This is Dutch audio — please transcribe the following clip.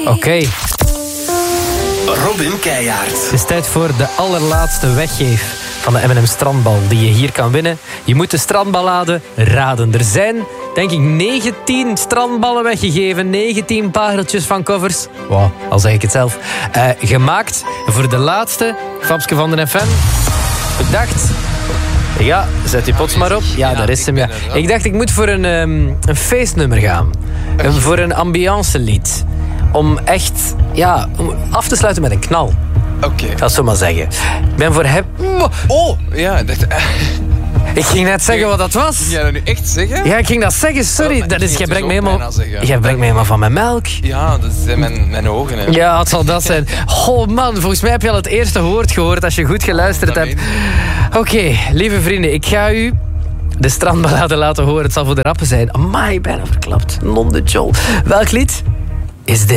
Oké. Robin Keijaard. Het is tijd voor de allerlaatste weggeef van de M&M strandbal die je hier kan winnen. Je moet de strandballade raden. Er zijn, denk ik, 19 strandballen weggegeven. 19 pareltjes van covers. Wow, al zeg ik het zelf. Gemaakt voor de laatste. Fabske van den FM. Bedacht. Ja, zet die pots maar op. Ja, daar is hem. Ja. Ik dacht, ik moet voor een feestnummer gaan. Voor een ambiancelied. Om echt om af te sluiten met een knal. Oké. Ik ga het zo maar zeggen. Ik ben voor hem... Oh, ja. Ik ging net zeggen wat dat was. Ging jij dat nu echt zeggen? Ja, ik ging dat zeggen. Sorry. Oh, dat is, jij brengt me helemaal... zeggen. Jij brengt me helemaal van mijn melk. Ja, dat zijn mijn ogen. Hè. Ja, het zal dat zijn. Oh man, volgens mij heb je al het eerste woord gehoord als je goed geluisterd hebt. Oké, lieve vrienden, ik ga u de strandballade laten horen. Het zal voor de rappen zijn. Amai, bijna verklapt. Non de Jol. Welk lied is dit?